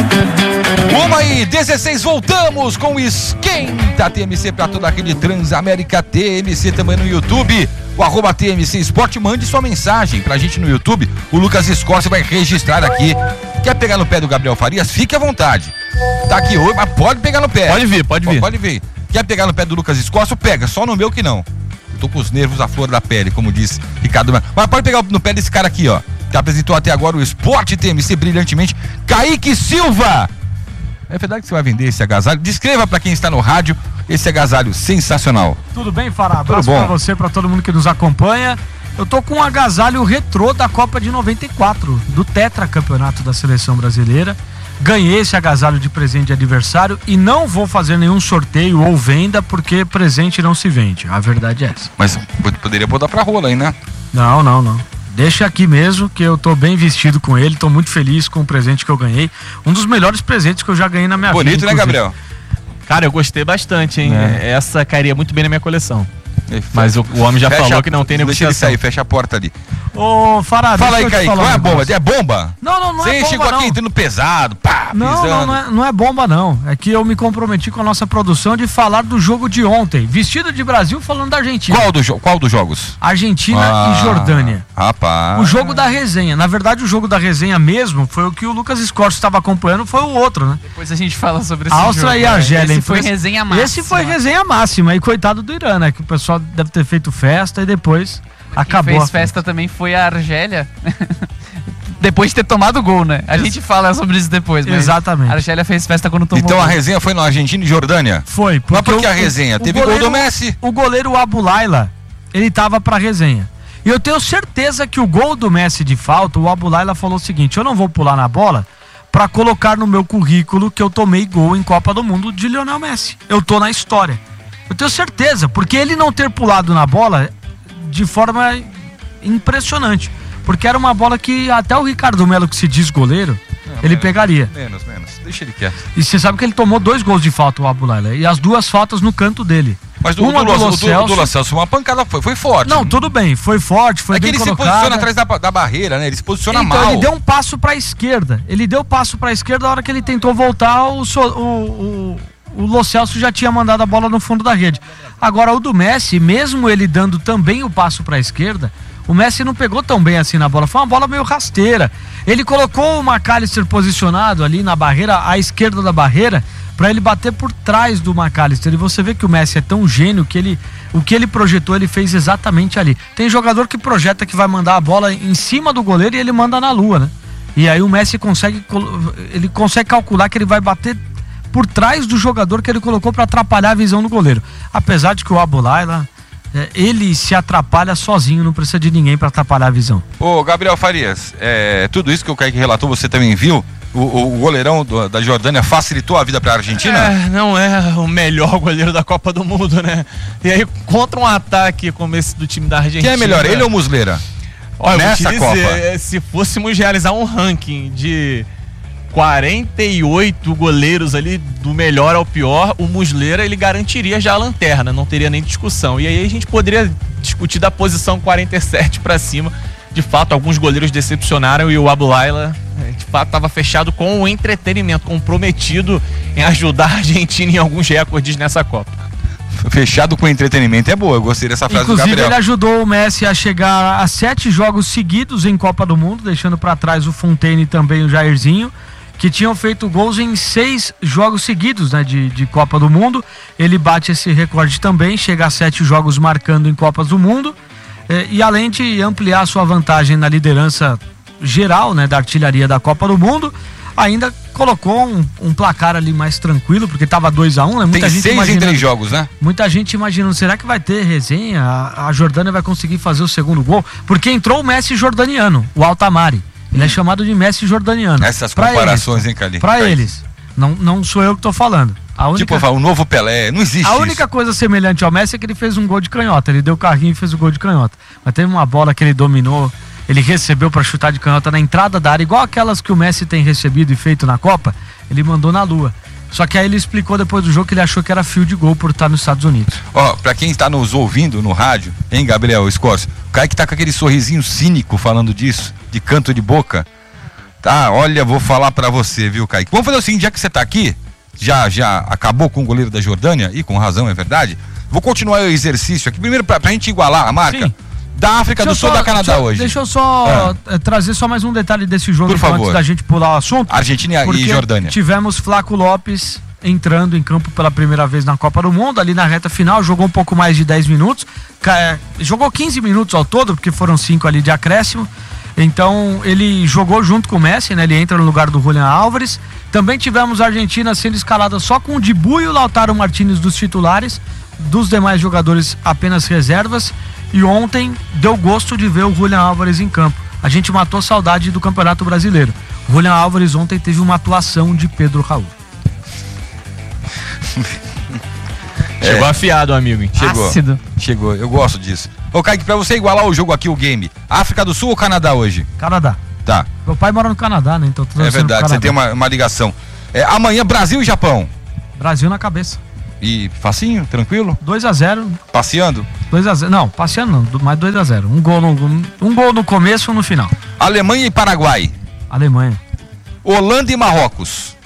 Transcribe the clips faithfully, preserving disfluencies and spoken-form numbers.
Uma e dezesseis, voltamos com o Esquenta T M C para toda aquele Transamérica T M C também no YouTube. O arroba T M C Esporte, mande sua mensagem pra gente no YouTube. O Lucas Escorce vai registrar aqui. Quer pegar no pé do Gabriel Farias? Fique à vontade. Tá aqui hoje, mas pode pegar no pé. Pode vir, pode vir. Pode vir. Quer pegar no pé do Lucas Escorce? Pega, só no meu que não. Eu tô com os nervos à flor da pele, como diz Ricardo. Mas pode pegar no pé desse cara aqui, ó. Que apresentou até agora o Esporte T M C brilhantemente. Kaique Silva. É verdade que você vai vender esse agasalho? Descreva pra quem está no rádio esse agasalho sensacional. Tudo bem, Fará? Abraço pra você, pra todo mundo que nos acompanha. Eu tô com um agasalho retrô da Copa de noventa e quatro, do Tetra Campeonato da Seleção Brasileira. Ganhei esse agasalho de presente de aniversário e não vou fazer nenhum sorteio ou venda, porque presente não se vende. A verdade é essa. Mas poderia botar pra rola aí, né? Não, não, não. Deixa aqui mesmo, que eu tô bem vestido com ele, tô muito feliz com o presente que eu ganhei. Um dos melhores presentes que eu já ganhei na minha Bonito, vida. Bonito, né, Gabriel? Cara, eu gostei bastante, hein? É. Essa cairia muito bem na minha coleção. Mas o, o homem já fecha, falou que não tem negociação. Deixa ele sair, fecha a porta ali. Ô, Fará, fala aí, Kaique, qual é a bomba? É bomba? Não, não, não Você é bomba, chegou não. aqui entrando pesado, pá, não, pisando. Não, não é, não é bomba, não. É que eu me comprometi com a nossa produção de falar do jogo de ontem. Vestido de Brasil, falando da Argentina. Qual, do jo qual dos jogos? Argentina ah, e Jordânia. Rapaz. O jogo da resenha. Na verdade, o jogo da resenha mesmo foi o que o Lucas Escorce estava acompanhando, foi o outro, né? Depois a gente fala sobre esse Áustria jogo. e Argélia. Esse foi resenha máxima. Esse foi resenha máxima. E coitado do Irã, né? Que o pessoal deve ter feito festa e depois Quem acabou. Quem fez festa também foi a Argélia. Depois de ter tomado gol, né? A gente fala sobre isso depois. Mas exatamente. A Argélia fez festa quando tomou Então gol. a resenha foi na Argentina e Jordânia? Foi. Mas por que o, a resenha? O, Teve o goleiro, gol do Messi. O goleiro Abu Laila, ele tava pra resenha. E eu tenho certeza que o gol do Messi de falta, o Abu Laila falou o seguinte: eu não vou pular na bola pra colocar no meu currículo que eu tomei gol em Copa do Mundo de Lionel Messi. Eu tô na história. Eu tenho certeza, porque ele não ter pulado na bola de forma impressionante. Porque era uma bola que até o Ricardo Melo, que se diz goleiro, não, ele menos, pegaria. Menos, menos. Deixa ele quieto. E você sabe que ele tomou dois gols de falta, o Abu Laila. E as duas faltas no canto dele. Mas do, uma do, do do, Lo do, Celso, do Lo Celso, uma pancada foi, foi forte. Não, tudo bem, foi forte, foi é bem colocada. É que ele colocada. se posiciona atrás da, da barreira, né? Ele se posiciona então, mal. Ele deu um passo pra esquerda. Ele deu passo pra esquerda, a hora que ele tentou voltar, o, o, o, o Lo Celso já tinha mandado a bola no fundo da rede. Agora, o do Messi, mesmo ele dando também o passo pra esquerda, o Messi não pegou tão bem assim na bola, foi uma bola meio rasteira. Ele colocou o McAllister posicionado ali na barreira, à esquerda da barreira, para ele bater por trás do McAllister. E você vê que o Messi é tão gênio que ele, o que ele projetou, ele fez exatamente ali. Tem jogador que projeta que vai mandar a bola em cima do goleiro e ele manda na lua, né? E aí o Messi consegue, ele consegue calcular que ele vai bater por trás do jogador que ele colocou para atrapalhar a visão do goleiro. Apesar de que o Abu Laila, ele se atrapalha sozinho, não precisa de ninguém para atrapalhar a visão. Ô, Gabriel Farias, é, tudo isso que o Kaique relatou, você também viu? O, o goleirão do, da Jordânia facilitou a vida para a Argentina? É, não é o melhor goleiro da Copa do Mundo, né? E aí, contra um ataque como esse do time da Argentina... Quem é melhor, ele ou Muslera? Olha, nessa eu Copa? Dizer, se fôssemos realizar um ranking de quarenta e oito goleiros ali, do melhor ao pior, o Muslera, ele garantiria já a lanterna, não teria nem discussão. E aí a gente poderia discutir da posição quarenta e sete para cima. De fato, alguns goleiros decepcionaram e o Abu Laila, de fato, estava fechado com o entretenimento, comprometido em ajudar a Argentina em alguns recordes nessa Copa. Fechado com entretenimento é boa, eu gostei dessa frase. Inclusive, do Gabriel. Ele ajudou o Messi a chegar a sete jogos seguidos em Copa do Mundo, deixando para trás o Fontaine e também o Jairzinho, que tinham feito gols em seis jogos seguidos, né, de, de Copa do Mundo. Ele bate esse recorde também, chega a sete jogos marcando em Copas do Mundo. E além de ampliar sua vantagem na liderança geral, né, da artilharia da Copa do Mundo, ainda colocou um, um placar ali mais tranquilo, porque estava dois a um, né? Muita Tem gente seis em três jogos, né? Muita gente imaginando, será que vai ter resenha? A, a Jordânia vai conseguir fazer o segundo gol? Porque entrou o Messi jordaniano, o Altamari. Ele hum. é chamado de Messi jordaniano. Essas pra comparações, eles, hein, Cali? Pra eles. Não, não sou eu que tô falando. A única, tipo, o novo Pelé, não existe A única isso. coisa semelhante ao Messi é que ele fez um gol de canhota. Ele deu carrinho e fez o gol de canhota. Mas teve uma bola que ele dominou, ele recebeu para chutar de canhota na entrada da área, igual aquelas que o Messi tem recebido e feito na Copa, ele mandou na lua. Só que aí ele explicou depois do jogo que ele achou que era fio de gol por estar nos Estados Unidos. Ó, oh, pra quem está nos ouvindo no rádio, hein, Gabriel Escorce? O cara que tá com aquele sorrisinho cínico falando disso, de canto de boca, Tá, olha, vou falar pra você, viu, Kaique? Vamos fazer o seguinte, já que você tá aqui, já, já acabou com o goleiro da Jordânia, e com razão, é verdade, vou continuar o exercício aqui, primeiro pra, pra gente igualar a marca. Sim. Da África Deixa do eu Sul só- da Canadá deixa eu- hoje. Deixa eu só eh, trazer só mais um detalhe desse jogo Por então, favor. antes da gente pular o assunto. Argentina e Porque Jordânia. tivemos Flaco Lopes entrando em campo pela primeira vez na Copa do Mundo, ali na reta final, jogou um pouco mais de dez minutos, ca- eh, jogou quinze minutos ao todo, porque foram cinco ali de acréscimo. Então ele jogou junto com o Messi, né? Ele entra no lugar do Julián Álvares. Também tivemos a Argentina sendo escalada só com o Dibu e o Lautaro Martínez dos titulares, dos demais jogadores apenas reservas. E ontem deu gosto de ver o Julián Álvares em campo. A gente matou saudade do Campeonato Brasileiro. O Julián Álvares ontem teve uma atuação de Pedro Raul. Chegou afiado o amigo, hein? Chegou. Ácido. Chegou, eu gosto disso. Ô, Kaique, pra você igualar o jogo aqui, o game, África do Sul ou Canadá hoje? Canadá. Tá, Meu pai mora no Canadá, né? Então tô é torcendo pro verdade, você Canadá. tem uma, uma ligação. É, amanhã, Brasil e Japão. Brasil na cabeça. E facinho, tranquilo? dois a zero. Passeando? dois a zero. Não, passeando não, do- mais dois a zero. Um gol no, um gol no começo e um no final. Alemanha e Paraguai. Alemanha. Holanda e Marrocos.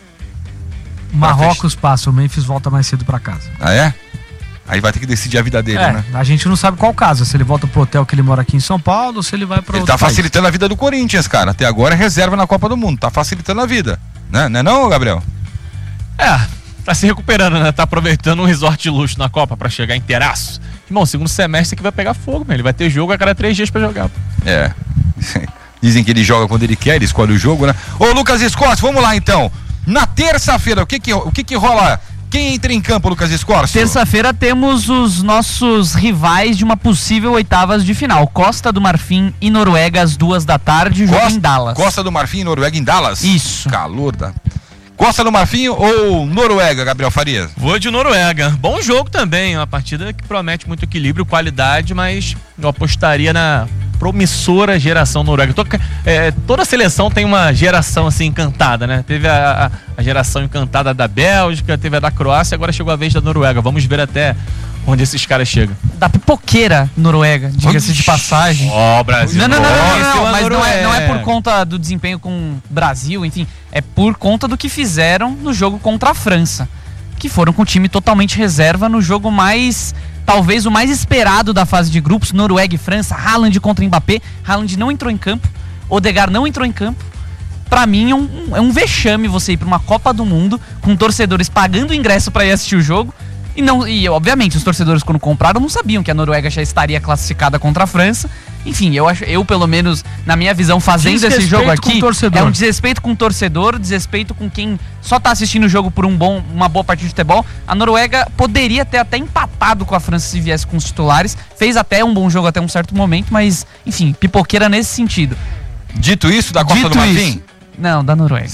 Marrocos passa, o Memphis volta mais cedo pra casa. Ah, é? Aí vai ter que decidir a vida dele, É, né? a gente não sabe qual casa, se ele volta pro hotel que ele mora aqui em São Paulo ou se ele vai pra Ele outro tá país. facilitando a vida do Corinthians, cara. Até agora é reserva na Copa do Mundo. Tá facilitando a vida. Né? Não é não, Gabriel? É, tá se recuperando, né? Tá aproveitando um resort de luxo na Copa pra chegar inteiraço. Irmão, segundo semestre que vai pegar fogo, meu. Ele vai ter jogo a cada três dias pra jogar. É. Dizem que ele joga quando ele quer, ele escolhe o jogo, né? Ô, Lucas Escorce, vamos lá então. Na terça-feira, o que que, o que que rola? Quem entra em campo, Lucas Escorce? Terça-feira temos os nossos rivais de uma possível oitavas de final. Costa do Marfim e Noruega às duas da tarde, jogo em Dallas. Costa do Marfim e Noruega em Dallas? Isso. Calor da... Costa do Marfim ou Noruega, Gabriel Farias? Vou de Noruega. Bom jogo também, uma partida que promete muito equilíbrio, qualidade, mas eu apostaria na promissora geração noruega. Tô- é, toda seleção tem uma geração assim encantada, né? Teve a, a- a geração encantada da Bélgica, teve a da Croácia, agora chegou a vez da Noruega. Vamos ver até onde esses caras chegam. Da pipoqueira Noruega, diga-se de passagem. Ó, Brasil. Não, não, não, não, não, Esse é não, o mas não é, não é por Noruega. conta do desempenho com o Brasil, enfim, é por conta do que fizeram no jogo contra a França, que foram com o time totalmente reserva no jogo mais, talvez o mais esperado da fase de grupos, Noruega e França, Haaland contra Mbappé, Haaland não entrou em campo, Odegaard não entrou em campo. Pra mim é um, é um vexame você ir pra uma Copa do Mundo com torcedores pagando ingresso pra ir assistir o jogo. E, não, e obviamente os torcedores quando compraram não sabiam que a Noruega já estaria classificada contra a França. Enfim, eu acho, eu pelo menos na minha visão fazendo esse Desrespeito jogo com aqui o torcedor. é um desrespeito com o torcedor, desrespeito com quem só tá assistindo o jogo por um bom, uma boa partida de futebol. A Noruega poderia ter até empatado com a França se viesse com os titulares, fez até um bom jogo até um certo momento, mas enfim, pipoqueira nesse sentido. Dito isso, da Costa Dito do Marfim? isso, não, da Noruega.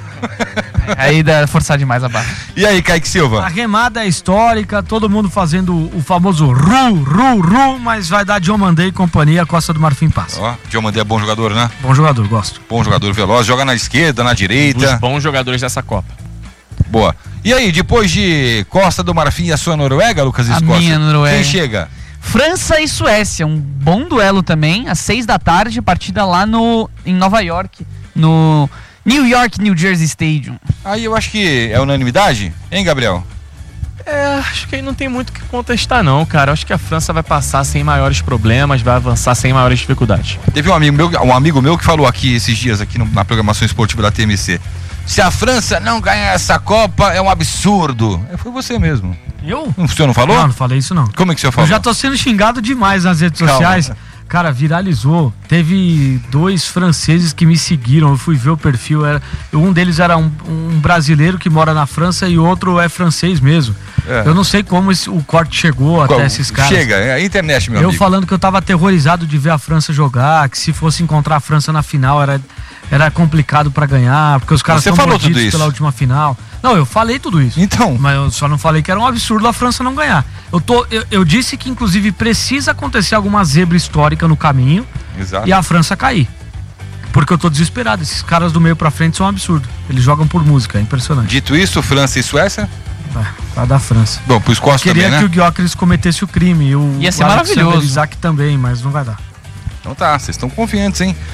Aí dá forçar demais a barra. E aí, Kaique A Silva? remada é histórica, todo mundo fazendo o famoso ru, ru, ru, mas vai dar John Mandei e companhia, Costa do Marfim passa. Ó, Diomandé é bom jogador, né? Bom jogador, gosto. Bom jogador veloz, joga na esquerda, na Dos direita. bons jogadores dessa Copa. Boa. E aí, depois de Costa do Marfim e a sua Noruega, Lucas A Escorce? minha Noruega. Quem chega? França e Suécia, um bom duelo também, às seis da tarde, partida lá no, em Nova York, no New York, New Jersey Stadium. Aí eu acho que é unanimidade, hein, Gabriel? É, acho que aí não tem muito o que contestar não, cara. Acho que a França vai passar sem maiores problemas, vai avançar sem maiores dificuldades. Teve um amigo meu, um amigo meu que falou aqui esses dias, aqui no- na programação esportiva da T M C. Se a França não ganhar essa Copa, é um absurdo. É, foi você mesmo. Eu? O senhor não falou? Não, não falei isso não. Como é que o senhor Eu falou? já tô sendo xingado demais nas redes Calma. sociais. Cara, viralizou. Teve dois franceses que me seguiram. Eu fui ver o perfil. Era, um deles era um, um brasileiro que mora na França e outro é francês mesmo. É. Eu não sei como esse- o corte chegou Qual- até esses caras. Chega, é a internet, meu Eu amigo. falando que eu tava aterrorizado de ver a França jogar, que se fosse encontrar a França na final era, era complicado pra ganhar, porque os caras Você estão falou tudo mordidos isso? pela última final. Não, eu falei tudo isso. Então, Mas eu só não falei que era um absurdo a França não ganhar. Eu, tô, eu, eu disse que, inclusive, precisa acontecer alguma zebra histórica no caminho exato. e a França cair. Porque eu tô desesperado. Esses caras do meio pra frente são um absurdo. Eles jogam por música, é impressionante. Dito isso, França e Suécia? Vai, vai da França. Bom, pro Escócia Queria também, né? que o Gyökeres cometesse o crime. E o Ia ser o Alexander maravilhoso. Isaac também, mas não vai dar. Então tá, vocês estão confiantes, hein?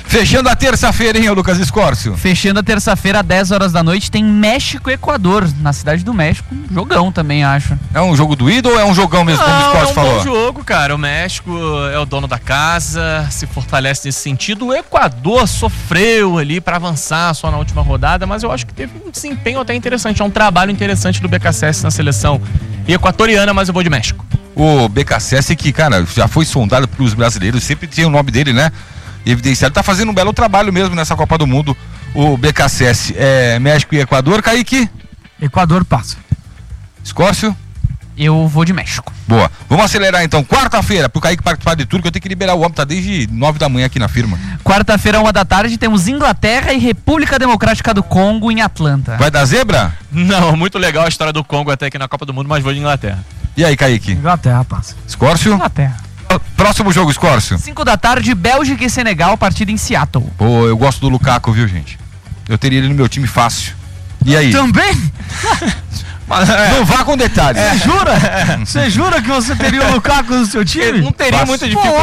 Fechando a terça-feira, hein, Lucas Escórcio? Fechando a terça-feira, às dez horas da noite, tem México e Equador, na cidade do México. Um jogão também, acho. É um jogo doído ou é um jogão mesmo, como o Não, é Escórcio um falou? bom jogo, cara. O México é o dono da casa, se fortalece nesse sentido. O Equador sofreu ali pra avançar só na última rodada, mas eu acho que teve um desempenho até interessante. É um trabalho interessante do B K C S na seleção equatoriana, mas eu vou de México. O B K C S que, cara, já foi sondado pelos brasileiros, sempre tinha o nome dele, né? Evidenciado, tá fazendo um belo trabalho mesmo nessa Copa do Mundo. O B K C S é México e Equador. Kaique? Equador passa. Escórcio? Eu vou de México. Boa. Vamos acelerar então. Quarta-feira, pro Kaique participar de tudo, que eu tenho que liberar o homem, tá desde nove da manhã aqui na firma. Quarta-feira, uma da tarde, temos Inglaterra e República Democrática do Congo em Atlanta. Vai dar zebra? Não, muito legal a história do Congo até aqui na Copa do Mundo, mas vou de Inglaterra. E aí, Kaique? Inglaterra passa. Escórcio? Inglaterra. Próximo jogo, Escórcio. cinco da tarde, Bélgica e Senegal, partida em Seattle. Pô, eu gosto do Lukaku, viu, gente? Eu teria ele no meu time fácil. E aí? Também? Não vá com detalhes. Você jura? Você jura que você teria o Lukaku no seu time? Não teria Fácil. muita Pô, dificuldade.